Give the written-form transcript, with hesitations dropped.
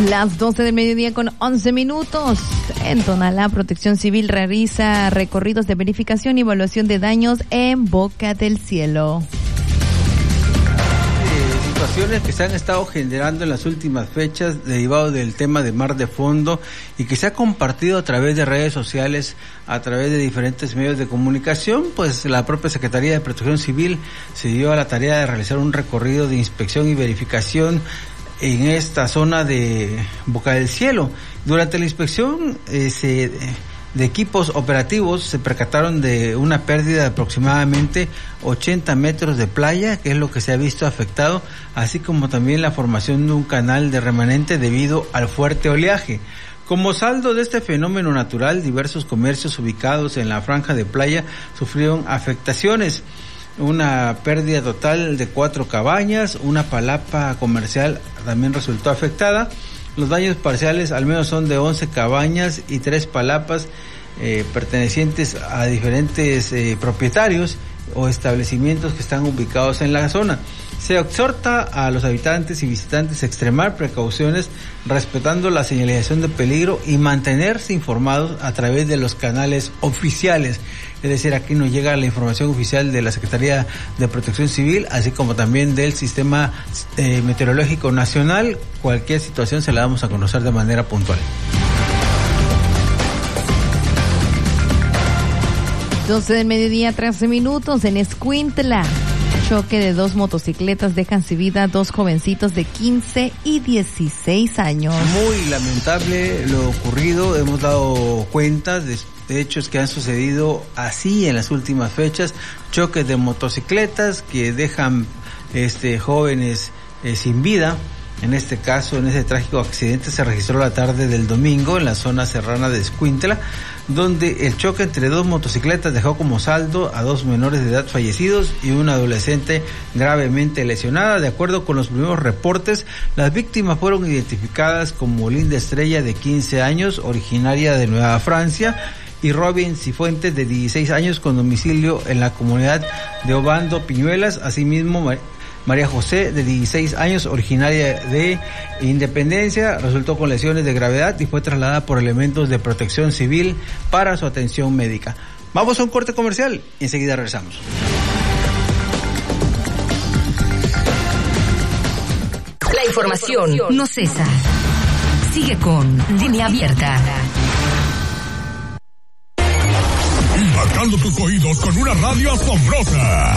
Las 12 del mediodía con 11 minutos. En Tonalá, Protección Civil realiza recorridos de verificación y evaluación de daños en Boca del Cielo. Situaciones que se han estado generando en las últimas fechas derivado del tema de mar de fondo y que se ha compartido a través de redes sociales, a través de diferentes medios de comunicación. Pues la propia Secretaría de Protección Civil se dio a la tarea de realizar un recorrido de inspección y verificación en esta zona de Boca del Cielo. Durante la inspección de equipos operativos se percataron de una pérdida de aproximadamente 80 metros de playa, que es lo que se ha visto afectado, así como también la formación de un canal de remanente debido al fuerte oleaje. Como saldo de este fenómeno natural, diversos comercios ubicados en la franja de playa sufrieron afectaciones. Una pérdida total de 4 cabañas, una palapa comercial también resultó afectada. Los daños parciales al menos son de 11 cabañas y 3 palapas pertenecientes a diferentes propietarios o establecimientos que están ubicados en la zona. Se exhorta a los habitantes y visitantes a extremar precauciones respetando la señalización de peligro y mantenerse informados a través de los canales oficiales. Es decir, aquí nos llega la información oficial de la Secretaría de Protección Civil, así como también del Sistema Meteorológico Nacional. Cualquier situación se la damos a conocer de manera puntual. 12 del mediodía, 13 minutos, en Escuintla. Choque de 2 motocicletas dejan sin vida 2 jovencitos de 15 y 16 años. Muy lamentable lo ocurrido. Hemos dado cuenta de hechos que han sucedido así en las últimas fechas. Choques de motocicletas que dejan jóvenes sin vida. En este caso, en ese trágico accidente se registró la tarde del domingo en la zona serrana de Escuintla, donde el choque entre 2 motocicletas dejó como saldo a 2 menores de edad fallecidos y una adolescente gravemente lesionada. De acuerdo con los primeros reportes, las víctimas fueron identificadas como Linda Estrella, de 15 años, originaria de Nueva Francia, y Robin Cifuentes, de 16 años, con domicilio en la comunidad de Obando, Piñuelas. Asimismo, María José, de 16 años, originaria de Independencia, resultó con lesiones de gravedad y fue trasladada por elementos de Protección Civil para su atención médica. Vamos a un corte comercial y enseguida regresamos. La información no cesa. Sigue con Línea Abierta. Impactando tus oídos con una radio asombrosa.